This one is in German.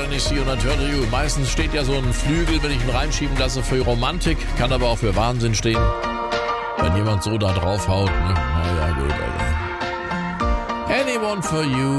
Let me see you not hurt you. Meistens steht ja so ein Flügel, wenn ich ihn reinschieben lasse, für Romantik, kann aber auch für Wahnsinn stehen. Wenn jemand so da draufhaut, ne? Naja, gut, Alter. Anyone for you.